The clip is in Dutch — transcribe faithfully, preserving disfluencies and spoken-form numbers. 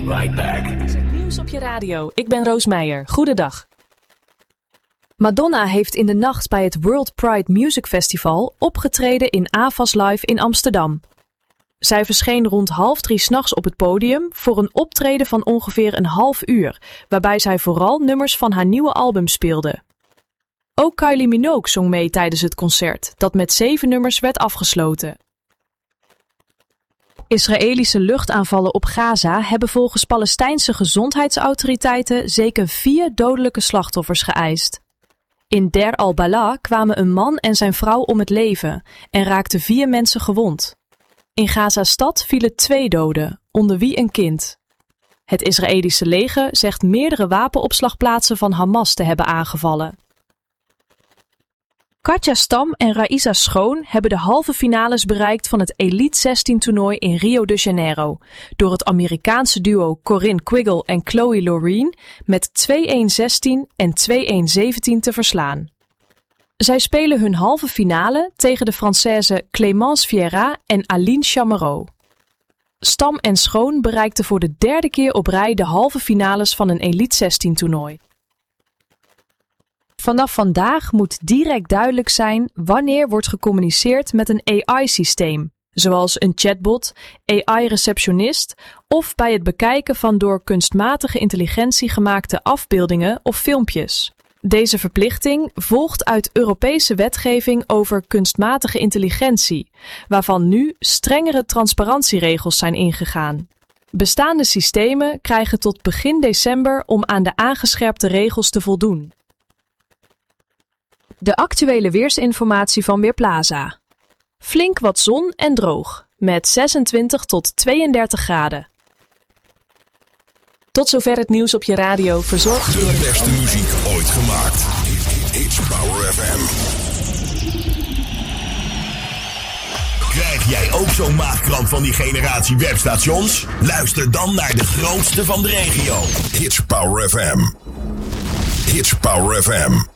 right back. Nieuws op je radio. Ik ben Roos Meijer. Goedendag. Madonna heeft in de nacht bij het World Pride Music Festival opgetreden in Avas Live in Amsterdam. Zij verscheen rond half drie 's nachts op het podium voor een optreden van ongeveer een half uur, waarbij zij vooral nummers van haar nieuwe album speelde. Ook Kylie Minogue zong mee tijdens het concert, dat met zeven nummers werd afgesloten. Israëlische luchtaanvallen op Gaza hebben volgens Palestijnse gezondheidsautoriteiten zeker vier dodelijke slachtoffers geëist. In Der al-Bala kwamen een man en zijn vrouw om het leven en raakten vier mensen gewond. In Gaza-stad vielen twee doden, onder wie een kind. Het Israëlische leger zegt meerdere wapenopslagplaatsen van Hamas te hebben aangevallen. Katja Stam en Raïsa Schoon hebben de halve finales bereikt van het Elite zestien toernooi in Rio de Janeiro, door het Amerikaanse duo Corinne Quiggle en Chloe Loreen met twee-een zestien en twee-een zeventien te verslaan. Zij spelen hun halve finale tegen de Française Clémence Vieira en Aline Chamereau. Stam en Schoon bereikten voor de derde keer op rij de halve finales van een Elite zestien toernooi. Vanaf vandaag moet direct duidelijk zijn wanneer wordt gecommuniceerd met een A I-systeem, zoals een chatbot, A I-receptionist of bij het bekijken van door kunstmatige intelligentie gemaakte afbeeldingen of filmpjes. Deze verplichting volgt uit Europese wetgeving over kunstmatige intelligentie, waarvan nu strengere transparantieregels zijn ingegaan. Bestaande systemen krijgen tot begin december om aan de aangescherpte regels te voldoen. De actuele weersinformatie van Weerplaza. Flink wat zon en droog, met zesentwintig tot tweeëndertig graden. Tot zover het nieuws op je radio, verzorgd door... De beste muziek ooit gemaakt. It's Power F M. Krijg jij ook zo'n maagkramp van die generatie webstations? Luister dan naar de grootste van de regio. It's Power F M. It's Power F M.